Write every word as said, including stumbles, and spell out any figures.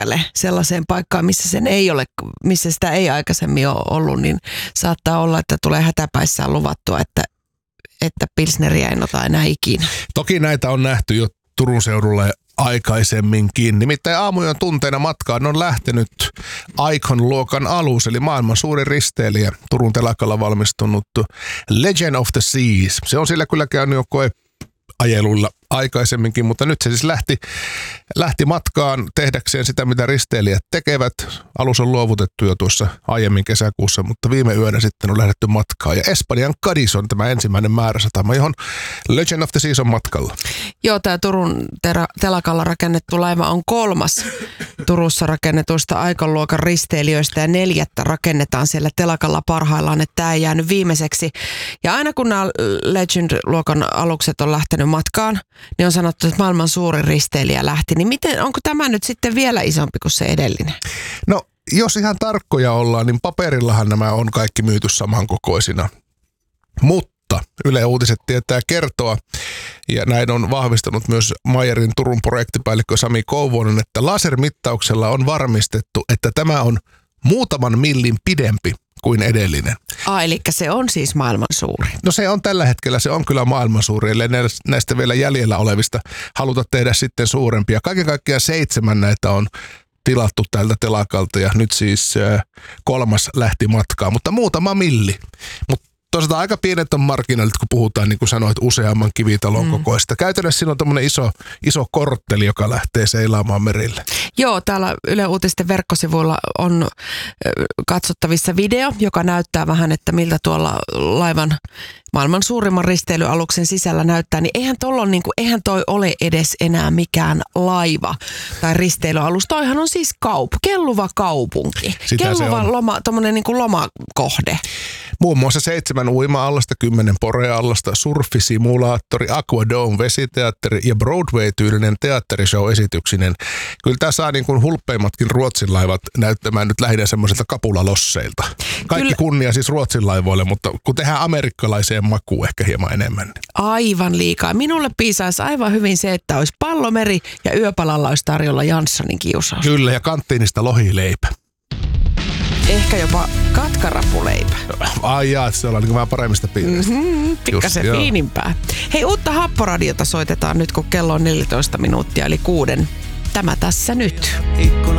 pitkälle sellaiseen paikkaan, missä sen ei ole, missä sitä ei aikaisemmin ole ollut, niin saattaa olla, että tulee hätäpäissään luvattua, että, että pilsneriä en ota enää ikinä. Toki näitä on nähty jo Turun seudulle aikaisemminkin. Nimittäin aamujen tunteina matkaan on lähtenyt Icon-luokan alus, eli maailman suurin risteilijä, Turun telakalla valmistunut Legend of the Seas. Se on sillä kyllä käynyt jo koeajeluilla aikaisemminkin, mutta nyt se siis lähti, lähti matkaan tehdäkseen sitä, mitä risteilijät tekevät. Alus on luovutettu jo tuossa aiemmin kesäkuussa, mutta viime yönä sitten on lähdetty matkaan. Ja Espanjan Cadiz on tämä ensimmäinen määräsatama, johon Legend of the Seas on matkalla. Joo, tämä Turun tera- telakalla rakennettu laiva on kolmas Turussa rakennetuista Icon-luokan risteilijöistä ja neljättä rakennetaan siellä telakalla parhaillaan, että tämä ei jäänyt viimeiseksi. Ja aina kun nämä Legend-luokan alukset on lähtenyt matkaan, niin on sanottu, että maailman suurin risteilijä lähti. Niin miten, onko tämä nyt sitten vielä isompi kuin se edellinen? No, jos ihan tarkkoja ollaan, niin paperillahan nämä on kaikki myyty samankokoisina. Mutta Yle Uutiset tietää kertoa, ja näin on vahvistanut myös Meyerin Turun projektipäällikkö Sami Kouvonen, että lasermittauksella on varmistettu, että tämä on muutaman millin pidempi kuin edellinen. Ah, eli se on siis maailman suuri. No se on tällä hetkellä, se on kyllä maailman suuri, ellei näistä vielä jäljellä olevista haluta tehdä sitten suurempia. Kaiken kaikkiaan seitsemän näitä on tilattu tältä telakalta ja nyt siis äh, kolmas lähti matkaan, mutta muutama milli. Mutta toisaalta aika pienet on marginaalit, kun puhutaan, niin kuin sanoit, useamman kivitalon mm. kokoista. Käytännössä siinä on tämmöinen iso, iso kortteli, joka lähtee seilaamaan merille. Joo, täällä Yle Uutisten verkkosivuilla on katsottavissa video, joka näyttää vähän, että miltä tuolla laivan maailman suurimman risteilyaluksen sisällä näyttää. Niin eihän, tollon, niin kuin, eihän toi ole edes enää mikään laiva tai risteilyalus. Toihan on siis kaup, kelluva kaupunki. Sitä kelluva loma, tommonen niin kuin lomakohde. Muun muassa seitsemän uima-allasta, kymmenen poreallasta, surfisimulaattori, Aquadome vesiteatteri ja Broadway-tyylinen teatterishow-esityksinen. Kyllä tämä saa niin kuin hulppeimmatkin Ruotsin laivat näyttämään nyt lähinnä semmoiselta kapulalosseilta. Kaikki Kyllä. kunnia siis Ruotsin laivoille, mutta kun tehdään amerikkalaiseen makuun ehkä hieman enemmän. Aivan liikaa. Minulle piisaisi aivan hyvin se, että olisi pallomeri ja yöpalalla olisi tarjolla Janssonin kiusaus. Kyllä, ja kanttiinista lohileipä. Ehkä jopa katkarapuleipä. Ai jaa, se on niin vähän paremmista piiristä. Mm-hmm, pikkasen fiinimpää. Hei, uutta Happoradiota soitetaan nyt, kun kello on neljätoista minuuttia, eli kuuden. Tämä tässä nyt.